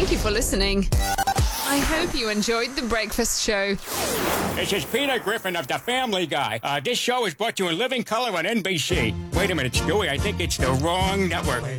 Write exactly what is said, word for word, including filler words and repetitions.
Thank you for listening. I hope you enjoyed The Breakfast Show. This is Peter Griffin of The Family Guy. Uh, this show is brought to you in living color on N B C. Wait a minute, Stewie, I think it's the wrong network.